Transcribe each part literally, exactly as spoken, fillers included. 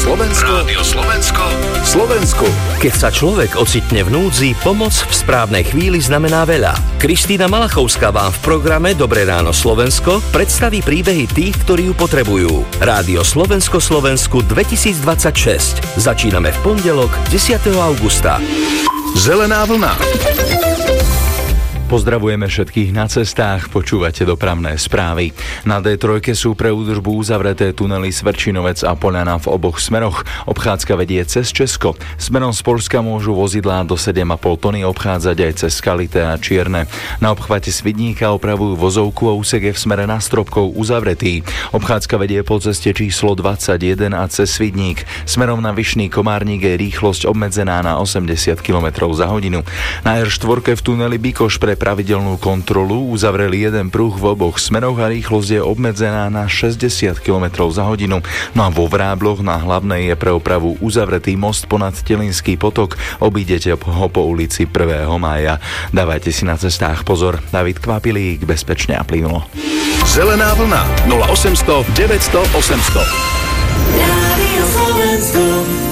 Slovensko. Rádio Slovensko. Slovensku. Keď sa človek ocitne v núdzi, pomoc v správnej chvíli znamená veľa. Kristína Malachovská vám v programe Dobré ráno Slovensko predstaví príbehy tých, ktorí ju potrebujú. Rádio Slovensko Slovensku dvetisícdvadsaťšesť. Začíname v pondelok desiateho augusta. Zelená vlna. Pozdravujeme všetkých na cestách, počúvate dopravné správy. Na dé tri sú pre údržbu uzavreté tunely Svrčinovec a Poľana v oboch smeroch. Obchádzka vedie cez Česko. Smerom z Poľska môžu vozidlá do sedem a pol tony obchádzať aj cez Skalité a Čierne. Na obchvate Svidníka opravujú vozovku a úsek je v smere na Stropkov uzavretý. Obchádzka vedie po ceste číslo dvadsaťjeden a cez Svidník. Smerom na Vyšný Komárnik je rýchlosť obmedzená na osemdesiat kilometrov za hodinu. Na er štyri v tuneli Bikoš pre pravidelnú kontrolu uzavreli jeden pruh v oboch smeroch a rýchlosť je obmedzená na šesťdesiat kilometrov za hodinu. No a vo Vrábloch na Hlavnej je pre opravu uzavretý most ponad Telinský potok. Obídete ho po ulici prvého mája. Dávajte si na cestách pozor. David Kvapilík, bezpečne a plynulo. Zelená vlna nula osemsto deväťsto osemsto. Rádio Slovensko.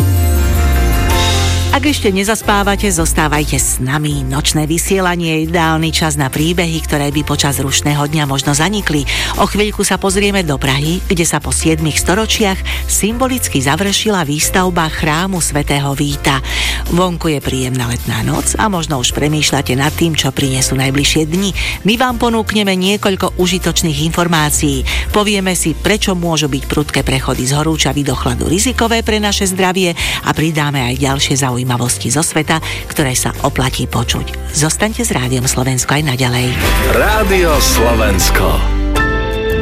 Ak ešte nezaspávate, zostávajte s nami. Nočné vysielanie je ideálny čas na príbehy, ktoré by počas rušného dňa možno zanikli. O chvíľku sa pozrieme do Prahy, kde sa po siedmich storočiach symbolicky završila výstavba chrámu svätého Víta. Vonku je príjemná letná noc a možno už premýšľate nad tým, čo prinesú najbližšie dni. My vám ponúkneme niekoľko užitočných informácií. Povieme si, prečo môžu byť prudké prechody z horúčavy do chladu rizikové pre naše zdravie a pridáme aj ďalšie zaujímavosti zo sveta, ktoré sa oplatí počuť. Zostaňte s Rádiom Slovensko aj naďalej. Rádio Slovensko.